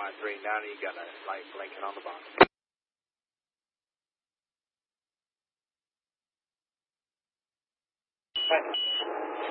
line 3 down, and you got a light blinking on the bottom.